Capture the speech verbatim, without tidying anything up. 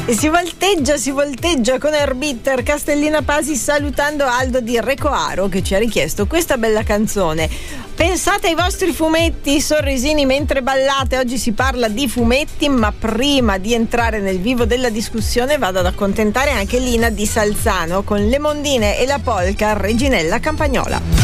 E si volteggia, si volteggia con Airbitter. Castellina Pasi salutando Aldo di Recoaro che ci ha richiesto questa bella canzone. Pensate ai vostri fumetti, sorrisini mentre ballate. Oggi si parla di fumetti, ma prima di entrare nel vivo della discussione vado ad accontentare anche Lina di Salzano con Le Mondine e la polka Reginella Campagnola.